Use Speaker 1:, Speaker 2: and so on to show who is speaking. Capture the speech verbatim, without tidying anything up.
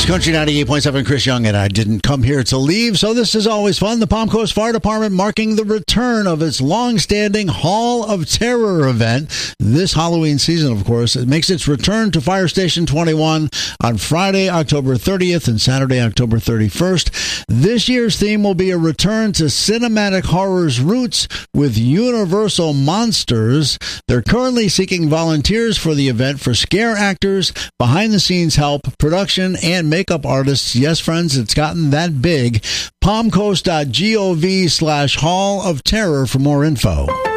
Speaker 1: Country ninety-eight point seven, Chris Young, and I didn't come here to leave, so this is always fun. The Palm Coast Fire Department marking the return of its long-standing Hall of Terror event this Halloween season, of course. It makes its return to Fire Station twenty-one on Friday, October thirtieth and Saturday, October thirty-first. This year's theme will be a return to cinematic horror's roots with Universal Monsters. They're currently seeking volunteers for the event for scare actors, behind-the-scenes help, production, and makeup artists. Yes, friends, it's gotten that big. palmcoast dot gov slash Hall of Terror for more info.